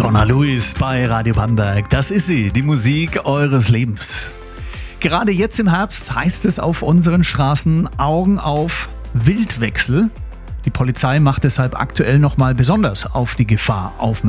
Donna Luis bei Radio Bamberg. Das ist sie, die Musik eures Lebens. Gerade jetzt im Herbst heißt es auf unseren Straßen Augen auf, Wildwechsel. Die Polizei macht deshalb aktuell nochmal besonders auf die Gefahr aufmerksam.